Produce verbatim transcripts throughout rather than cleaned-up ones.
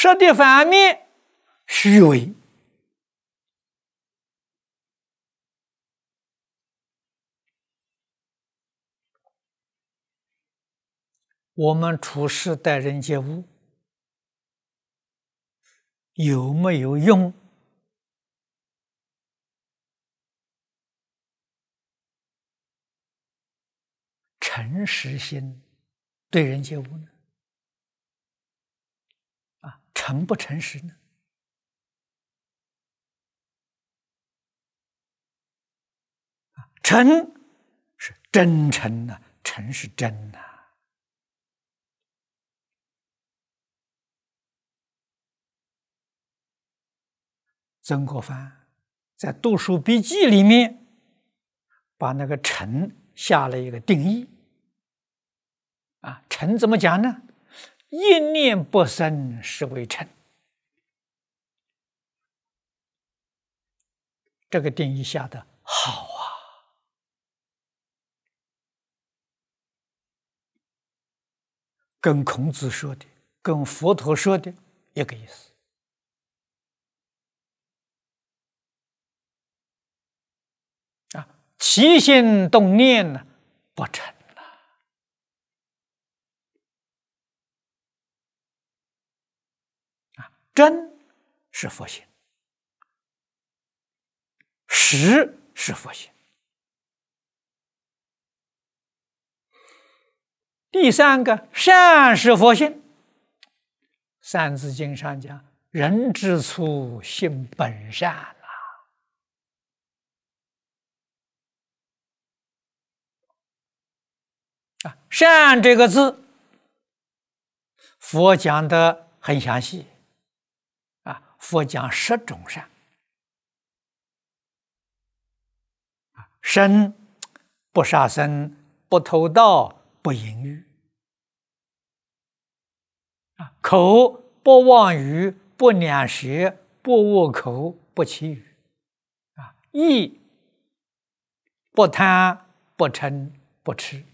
实的反面，虚伪。我们处事待人接物，有没有用诚实心对人接物呢？啊，诚不诚实呢？啊，诚是真诚呐、啊，诚是真呐、啊。曾国藩在读书笔记里面把那个诚下了一个定义。啊，诚怎么讲呢？一念不生是为诚。这个定义下的好啊！跟孔子说的，跟佛陀说的一个意思。啊，起心动念呢，不诚了。啊，真是佛性，实是佛性。第三个，善是佛性。《三字经》上讲：“人之初，性本善。”啊，善这个字，佛讲的很详细。啊，佛讲十种善。啊，身不杀生，不偷盗，不淫欲。啊，口不妄语，不两舌，不恶口，不绮语。啊，意不贪，不嗔，不痴。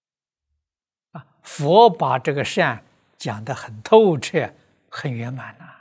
啊，佛把这个善讲得很透彻，很圆满呐。